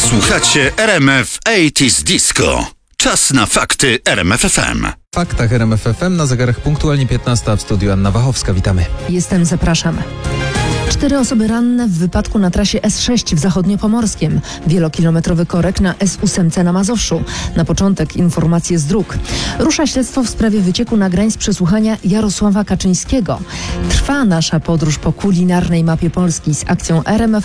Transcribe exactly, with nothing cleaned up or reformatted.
Słuchacie R M F osiemdziesiąt Disco. Czas na fakty R M F F M. W faktach R M F F M na zegarach punktualnie piętnasta, w studiu Anna Wachowska. Witamy. Jestem, zapraszam. Cztery osoby ranne w wypadku na trasie S sześć w Zachodniopomorskiem. Wielokilometrowy korek na S osiem na Mazowszu. Na początek informacje z dróg. Rusza śledztwo w sprawie wycieku nagrań z przesłuchania Jarosława Kaczyńskiego. Trwa nasza podróż po kulinarnej mapie Polski z akcją R M F